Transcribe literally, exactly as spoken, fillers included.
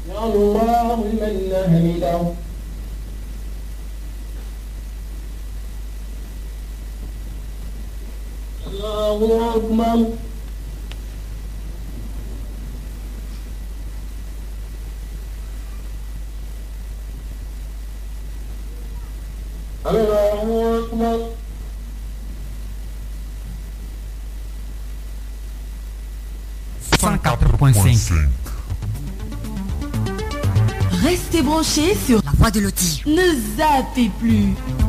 الله لمن حمده الله أكبر الله أكبر. cent quatre point cinq. Restez branchés sur La Voix de Loti. Ne zappez plus.